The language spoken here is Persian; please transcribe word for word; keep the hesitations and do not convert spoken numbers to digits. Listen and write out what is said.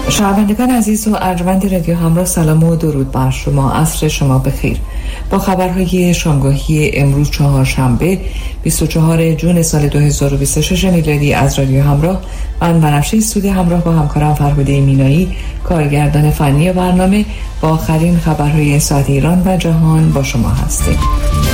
شنوندگان عزیز و ارجمند رادیو همراه، سلام و درود بر شما. عصر شما بخیر. با خبرهای شامگاهی امروز چهارشنبه بیست و چهارم ژوئن سال دو هزار و بیست و شش میلادی از رادیو همراه، من بنفشه استودیو همراه با همکارم فرهاده مینایی، کارگردان فنی برنامه، با آخرین خبرهای ساعت ایران و جهان با شما هستیم.